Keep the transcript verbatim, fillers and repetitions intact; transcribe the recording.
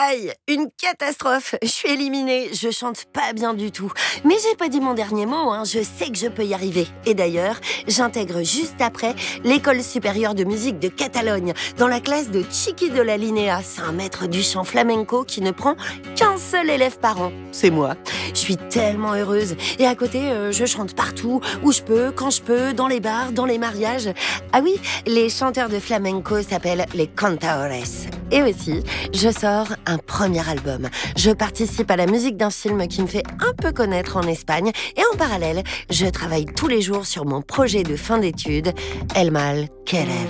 Aïe, une catastrophe. Je suis éliminée, je chante pas bien du tout. Mais j'ai pas dit mon dernier mot, hein. Je sais que je peux y arriver. Et d'ailleurs, j'intègre juste après l'école supérieure de musique de Catalogne, dans la classe de Chiqui de la Linea. C'est un maître du chant flamenco qui ne prend qu'un seul élève par an. C'est moi. Je suis tellement heureuse. Et à côté, euh, je chante partout, où je peux, quand je peux, dans les bars, dans les mariages. Ah oui, les chanteurs de flamenco s'appellent les cantaores. Et aussi, je sors un premier album. Je participe à la musique d'un film qui me fait un peu connaître en Espagne. Et en parallèle, je travaille tous les jours sur mon projet de fin d'études, El Mal Querer.